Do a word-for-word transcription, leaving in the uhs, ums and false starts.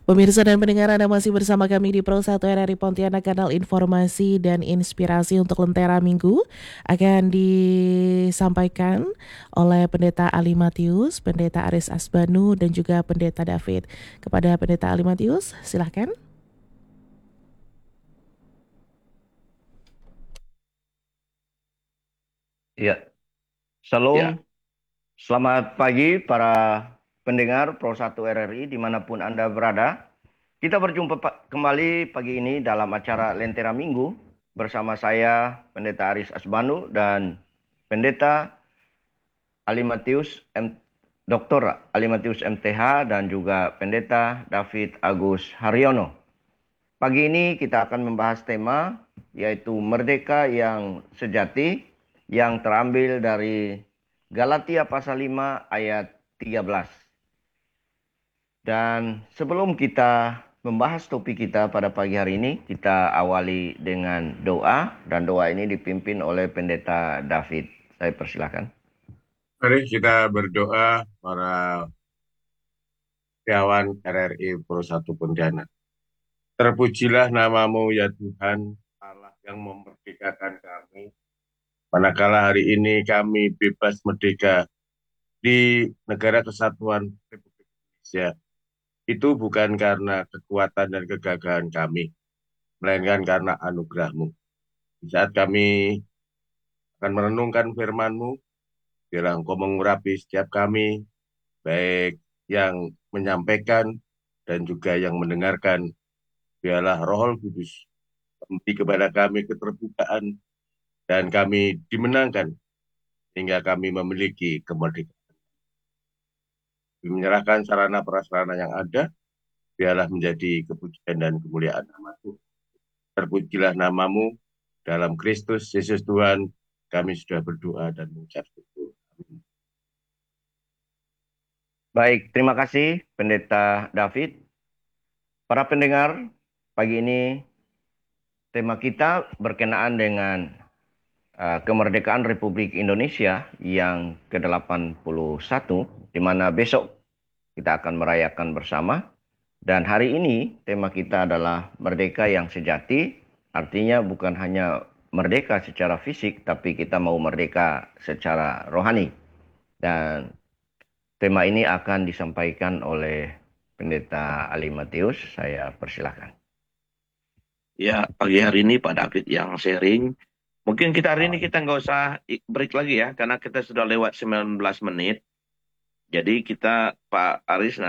Pemirsa dan pendengar, Anda masih bersama kami di Pro satu R R I Pontianak, kanal informasi dan inspirasi untuk Lentera Minggu akan disampaikan oleh Pendeta Ali Matius, Pendeta Aris Asbanu, dan juga Pendeta David. Kepada Pendeta Ali Matius, silahkan. Ya, Shalom. Ya, Selamat pagi para pendengar Pro satu R R I dimanapun Anda berada. Kita berjumpa pa- kembali pagi ini dalam acara Lentera Minggu bersama saya Pendeta Aris Asbanu dan Pendeta Ali Matius M, Doktor Ali Matius M T H dan juga Pendeta David Agus Haryono. Pagi ini kita akan membahas tema yaitu Merdeka yang Sejati yang terambil dari Galatia pasal lima ayat tiga belas. Dan sebelum kita membahas topik kita pada pagi hari ini, kita awali dengan doa dan doa ini dipimpin oleh Pendeta David. Saya persilahkan. mari kita berdoa para karyawan R R I Pro satu Pontianak. Terpujilah namamu ya Tuhan, Allah yang memerdekakan kami. Manakala hari ini kami bebas merdeka di negara kesatuan Republik Indonesia. Itu bukan karena kekuatan dan kegagahan kami, melainkan karena anugerah-Mu. Di saat kami akan merenungkan firman-Mu, biarlah Engkau mengurapi setiap kami, baik yang menyampaikan dan juga yang mendengarkan. Biarlah Roh Kudus memberi kepada kami keterbukaan dan kami dimenangkan hingga kami memiliki kemerdekaan. Kami menyerahkan sarana prasarana yang ada, biarlah menjadi kepujian dan kemuliaan nama-Mu. Terpujilah namamu dalam Kristus Yesus Tuhan. Kami sudah berdoa dan mengucap syukur. Amin. Baik, terima kasih Pendeta David. Para pendengar, pagi ini tema kita berkenaan dengan uh, kemerdekaan Republik Indonesia yang ke delapan puluh satu, di mana besok kita akan merayakan bersama. Dan hari ini tema kita adalah Merdeka yang Sejati, artinya bukan hanya merdeka secara fisik, tapi kita mau merdeka secara rohani. Dan tema ini akan disampaikan oleh Pendeta Ali Matius. Saya persilahkan. Ya, pagi hari ini Pak David yang sharing. Mungkin kita hari ini kita nggak usah i- break lagi ya, karena kita sudah lewat sembilan belas menit. Jadi kita Pak Aris